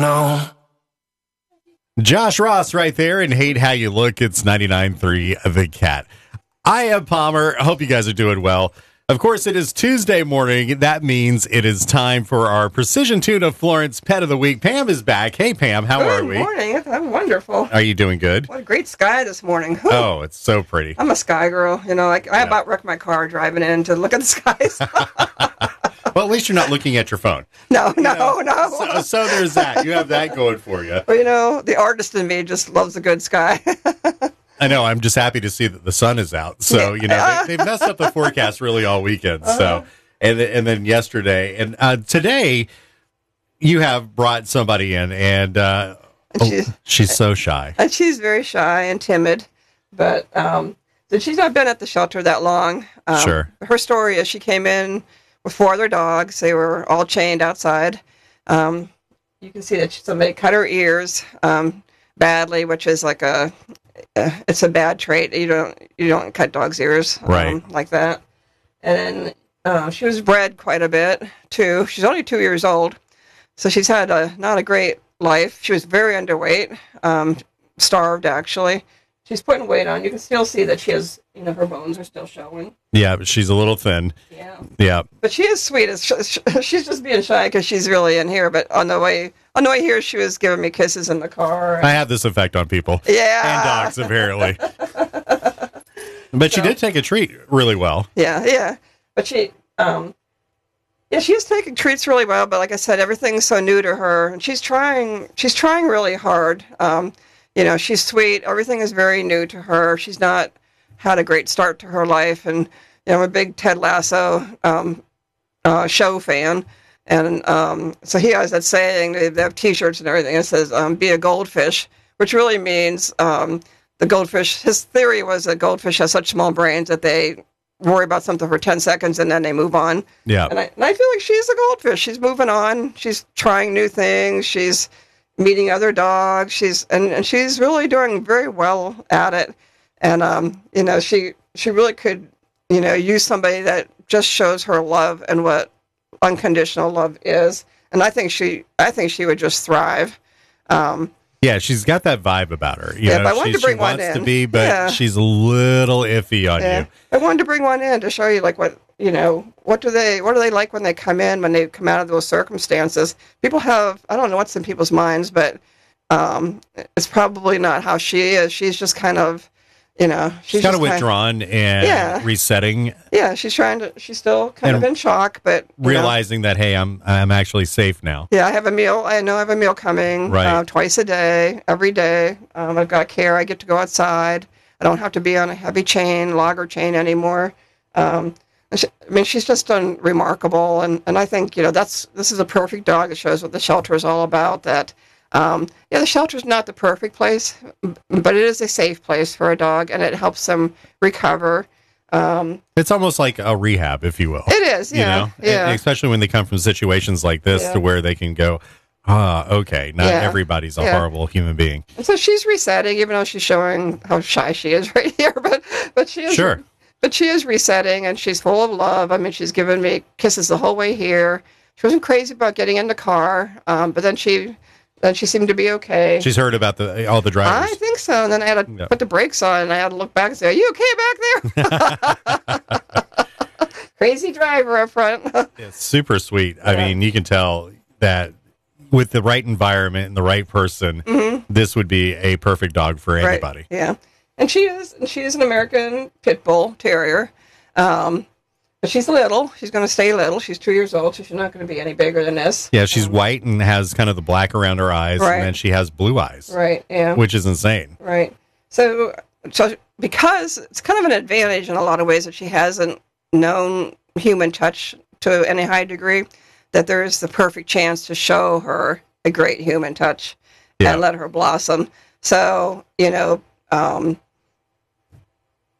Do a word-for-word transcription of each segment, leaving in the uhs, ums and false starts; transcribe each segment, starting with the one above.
know. Josh Ross right there and Hate How You Look. It's ninety-nine point three The Cat. I am Palmer. I hope you guys are doing well. Of course, it is Tuesday morning. That means it is time for our Precision Tuna Florence Pet of the Week. Pam is back. Hey, Pam. How good are we? Good morning. I'm wonderful. Are you doing good? What a great sky this morning. Whew. Oh, it's so pretty. I'm a sky girl. You know, like I Yeah. about wrecked my car driving in to look at the skies. Well, at least you're not looking at your phone. no, no, know, no. So, so there's that. You have that going for you. Well, you know, the artist in me just loves a good sky. I know. I'm just happy to see that the sun is out. So, you know, they, they messed up the forecast really all weekend. So, and, and then yesterday. And uh, today, you have brought somebody in, and uh, And she's- oh, she's so shy. And she's very shy and timid, but um, so she's not been at the shelter that long. Um, Sure. Her story is she came in with four other dogs. They were all chained outside. Um, you can see that somebody cut her ears um, badly, which is like a uh, it's a bad trait. You don't you don't cut dogs' ears um, Right. like that. And then uh, she was bred quite a bit too. She's only two years old, so she's had a not a great life. She was very underweight, um, starved actually. She's putting weight on. You can still see that she has, you know, her bones are still showing. Yeah, but she's a little thin. Yeah. Yeah. But she is sweet. It's, she's just being shy because she's really in here. But on the way on the way here, she was giving me kisses in the car. I have this effect on people. Yeah. And dogs, apparently. But she So- did take a treat really well. Yeah, yeah. But she, um, yeah, she's taking treats really well. But like I said, everything's so new to her, and she's trying. She's trying really hard. Um, you know, she's sweet. Everything is very new to her. She's not had a great start to her life, and you know, I'm a big Ted Lasso um, uh, show fan, and um, so he has that saying. They they have T-shirts and everything. It says, um, "Be a goldfish," which really means um, the goldfish. His theory was that goldfish has such small brains that they worry about something for ten seconds and then they move on. Yeah. And I, and I feel like she's a goldfish. She's moving on. She's trying new things. She's meeting other dogs. She's and, and she's really doing very well at it. And um, you know, she she really could, you know, use somebody that just shows her love and what unconditional love is. And I think she I think she would just thrive. Um, Yeah, she's got that vibe about her. You Yeah, know, but I wanted she, to bring she one wants to in. be, but Yeah. she's a little iffy on Yeah, you. I wanted to bring one in to show you, like, what you know, what do they, what are they like when they come in, when they come out of those circumstances? People have, I don't know what's in people's minds, but um, it's probably not how she is. She's just kind of, you know, she's, She's kind of just withdrawn and Yeah. resetting, yeah, she's trying to, she's still kind And of in shock, but you know. realizing that, hey, I'm I'm actually safe now. Yeah, I have a meal. I know I have a meal coming Right. uh, twice a day, every day. Um, I've got care. I get to go outside. I don't have to be on a heavy chain, logger chain anymore. Um, and she, I mean, she's just done remarkable, and, and I think, you know, that's this is a perfect dog that shows what the shelter is all about. That um, yeah, the shelter is not the perfect place, but it is a safe place for a dog, and it helps them recover. Um, It's almost like a rehab, if you will. it is, you yeah, know, yeah. E- especially when they come from situations like this Yeah. to where they can go, ah, okay, not Yeah. everybody's a Yeah. horrible human being. And so she's resetting, even though she's showing how shy she is right here. But but she is Sure. But she is resetting, and she's full of love. I mean, she's given me kisses the whole way here. She wasn't crazy about getting in the car, um, but then she then she seemed to be okay. She's heard about the all the drivers. I think so. And then I had to Yeah. put the brakes on, and I had to look back and say, "Are you okay back there?" Crazy driver up front. It's super sweet. I Yeah. mean, you can tell that with the right environment and the right person, this would be a perfect dog for Mm-hmm. Right. anybody. Yeah, and she is and she is an American Pit Bull Terrier. Um, but she's little. She's going to stay little. She's two years old, so she's not going to be any bigger than this. Yeah, she's white and has kind of the black around her eyes, Right. and then she has blue eyes, Right. Yeah. which is insane. Right. So, so because it's kind of an advantage in a lot of ways that she hasn't known human touch to any high degree, that there is the perfect chance to show her a great human touch Yeah. and let her blossom. So, you know, um,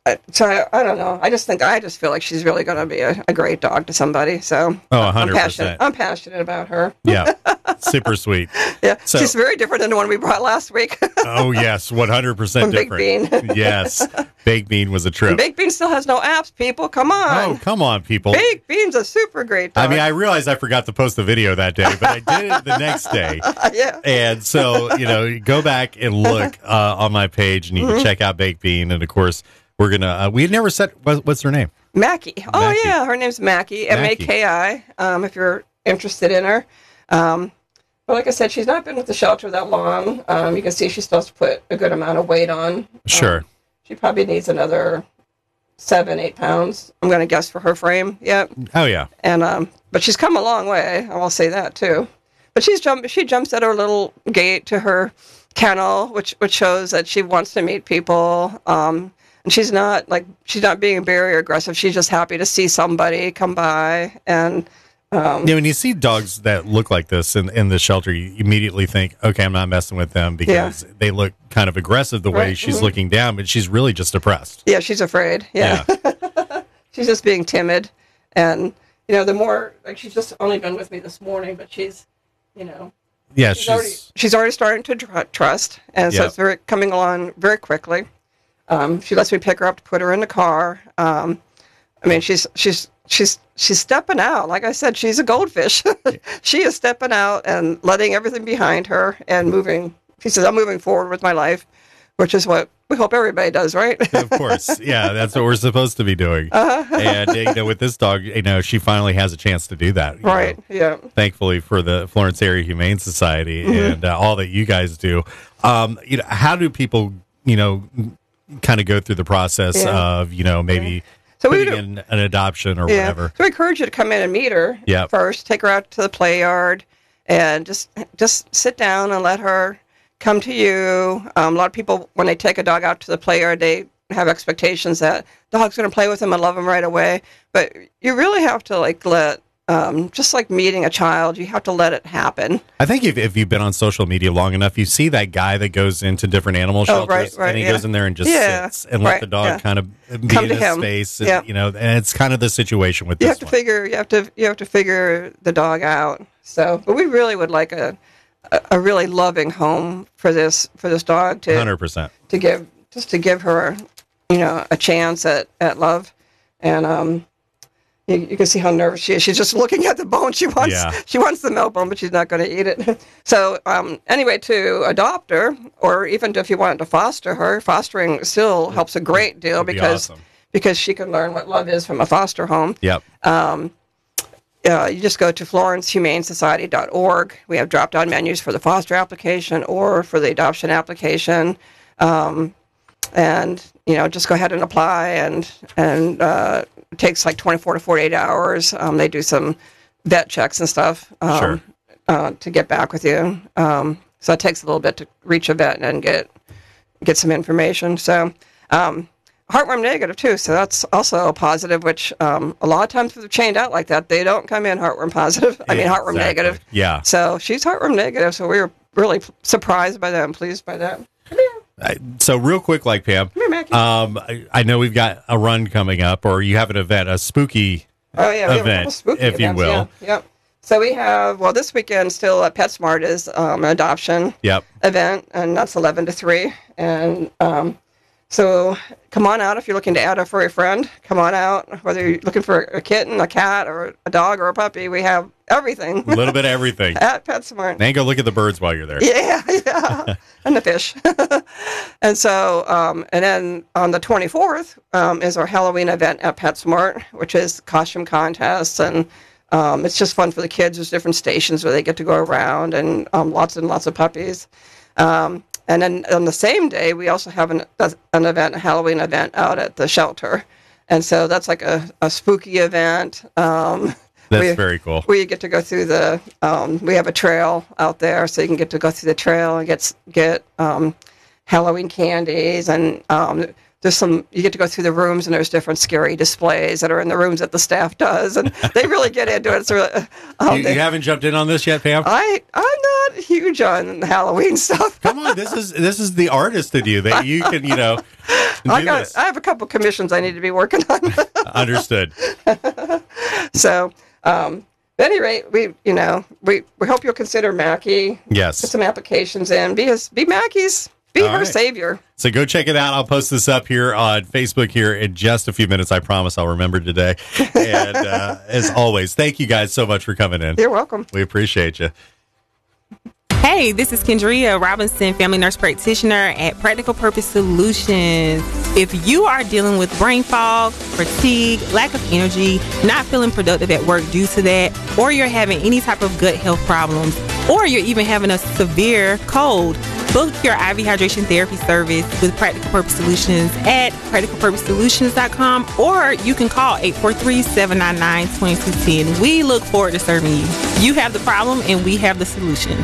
I, so I, I don't know. I just think I just feel like she's really going to be a, a great dog to somebody. So Oh, I'm one hundred passionate. percent. I'm passionate about her. Yeah. Super sweet. Yeah, So- she's very different than the one we brought last week. Oh, yes. one hundred percent From Big different. Bean. Yes. Baked Bean was a trip. Baked Bean still has no apps, people. Come on. Oh, come on, people. Baked Bean's a super great dog. I mean, I realized I forgot to post the video that day, but I did it the next day. yeah. And so, you know, go back and look uh, on my page, and you can Mm-hmm. check out Baked Bean. And of course, we're gonna. Uh, we had never said what, what's her name. Mackie. Oh, Mackie. yeah. Her name's Mackie. M A K I. Um, if you're interested in her. Um, but like I said, she's not been with the shelter that long. Um, you can see she still has to put a good amount of weight on. Sure. Um, she probably needs another seven, eight pounds. I'm going to guess for her frame. Yep. Oh yeah. And um, but she's come a long way. I will say that too. But she's jump. She jumps at her little gate to her kennel, which which shows that she wants to meet people. Um, and she's not like she's not being very aggressive. She's just happy to see somebody come by. And um, Yeah, when you see dogs that look like this in, in the shelter, you immediately think, okay, I'm not messing with them because they look kind of aggressive the way Right. she's Mhm. looking down, but she's really just depressed. yeah, she's afraid. Yeah, she's just being timid. And you know, the more like she's just only been with me this morning, but she's you know. Yeah, She's, she's, already she's already starting to tr- trust, and so Yep. it's very coming along very quickly. Um, she lets me pick her up to put her in the car. Um, I mean, she's she's she's she's stepping out. Like I said, she's a goldfish. She is stepping out and letting everything behind her and moving. She says, "I'm moving forward with my life," which is what we hope everybody does, right? of course. Yeah, that's what we're supposed to be doing. Uh-huh. And you know, with this dog, you know, she finally has a chance to do that. you know. Right. Yeah. Thankfully for the Florence Area Humane Society Mm-hmm. and uh, all that you guys do. Um, you know, how do people, you know, kind of go through the process Yeah. of, you know, maybe So we putting do- in an adoption or Yeah. whatever? So we encourage you to come in and meet her Yep. first. Take her out to the play yard and just just sit down and let her come to you. Um, a lot of people, when they take a dog out to the play yard, they have expectations that the dog's going to play with them and love them right away. But you really have to like let, um, just like meeting a child, you have to let it happen. I think if, if you've been on social media long enough, you see that guy that goes into different animal Oh, shelters right, right, and he yeah. goes in there and just Yeah, sits and let right, the dog yeah. kind of be Come in to his him. space. And, Yeah. you know, and it's kind of the situation with You this have to one. figure, you have to, you have to figure the dog out. So, but we really would like a, a, a really loving home for this, for this dog to, one hundred percent. to give just to give her, you know, a chance at, at love. And um, you, you can see how nervous she is. She's just looking at the bone. She wants Yeah. she wants the milk bone, but she's not going to eat it. So um, anyway, to adopt her, or even if you wanted to foster her, fostering still helps a great deal Would be because awesome. because she can learn what love is from a foster home. Yep. Uh, you just go to florence humane society dot org. We have drop-down menus for the foster application or for the adoption application. Um, and, you know, just go ahead and apply. And, and uh, it takes like twenty-four to forty-eight hours. Um, they do some vet checks and stuff um, Sure. uh, to get back with you. Um, so it takes a little bit to reach a vet and get get some information. So um, heartworm negative too, so that's also a positive, which um, a lot of times if they're chained out like that, they don't come in heartworm positive. I mean, heartworm Exactly. negative. Yeah. So she's heartworm negative, so we were really surprised by that and pleased by that. Come here, I- So real quick, like Pam, come here, Mackie. um, I, I know we've got a run coming up, or you have an event, a spooky. oh, yeah, we have a event, couple spooky if you events, will. Yeah, yep. So we have, well, this weekend still at PetSmart is um, an adoption Yep. event, and that's eleven to three. And um, so come on out if you're looking to add a furry friend. Come on out, whether you're looking for a kitten, a cat, or a dog, or a puppy. We have everything A little bit of everything. at PetSmart. And go look at the birds while you're there. Yeah, yeah, and the fish. And so, um, and then on the twenty-fourth um, is our Halloween event at PetSmart, which is costume contests, and um, it's just fun for the kids. There's different stations where they get to go around, and um, lots and lots of puppies. Um, and then on the same day, we also have an an event, a Halloween event out at the shelter, and so that's like a, a spooky event. Um, That's we- very cool. where you get to go through the um, we have a trail out there, so you can get to go through the trail and get get um, Halloween candies, and um, there's some you get to go through the rooms, and there's different scary displays that are in the rooms that the staff does, and they really get into it. It's really, um, You, they- you haven't jumped in on this yet, Pam? I I'm not huge on Halloween stuff. Come on, this is this is the artist in you that you can, you know, I got. this. I have a couple commissions I need to be working on. Understood. So, um, at any rate, we you know we, we hope you'll consider Mackie. Yes. Put some applications in. Be his. Be Mackie's. Be All her right. savior. So go check it out. I'll post this up here on Facebook here in just a few minutes. I promise I'll remember today. And uh, as always, thank you guys so much for coming in. You're welcome. We appreciate you. Hey, this is Kendria Robinson, family nurse practitioner at Practical Purpose Solutions. If you are dealing with brain fog, fatigue, lack of energy, not feeling productive at work due to that, or you're having any type of gut health problems, or you're even having a severe cold, book your I V hydration therapy service with Practical Purpose Solutions at practical purpose solutions dot com, or you can call eight four three, seven nine nine, two two one zero. We look forward to serving you. You have the problem and we have the solutions.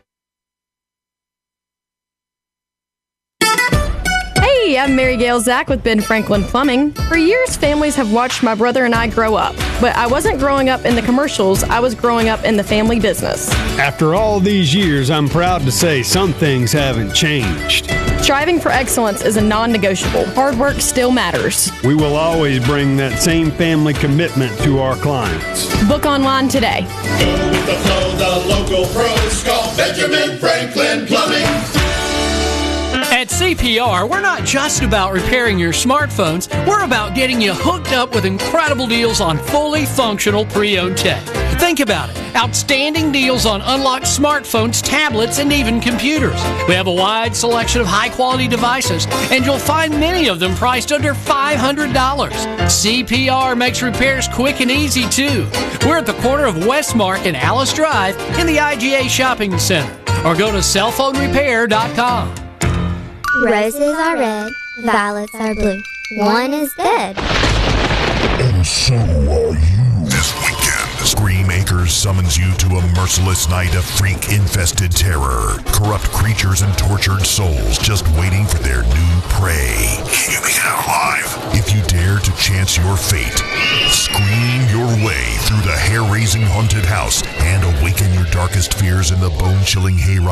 Hey, I'm Mary Gail Zach with Ben Franklin Plumbing. For years, families have watched my brother and I grow up. But I wasn't growing up in the commercials, I was growing up in the family business. After all these years, I'm proud to say some things haven't changed. Striving for excellence is a non-negotiable. Hard work still matters. We will always bring that same family commitment to our clients. Book online today. Go with the flow, the local pros call Benjamin Franklin Plumbing. At C P R, we're not just about repairing your smartphones, we're about getting you hooked up with incredible deals on fully functional pre-owned tech. Think about it. Outstanding deals on unlocked smartphones, tablets, and even computers. We have a wide selection of high-quality devices, and you'll find many of them priced under five hundred dollars. C P R makes repairs quick and easy, too. We're at the corner of Westmark and Alice Drive in the I G A Shopping Center. Or go to cell phone repair dot com. Roses are red, violets are blue. One is dead. And so are you. This weekend, Scream Acres summons you to a merciless night of freak-infested terror. Corrupt creatures and tortured souls just waiting for their new prey. Can you make it out alive? If you dare to chance your fate, scream your way through the hair-raising haunted house and awaken your darkest fears in the bone-chilling hayride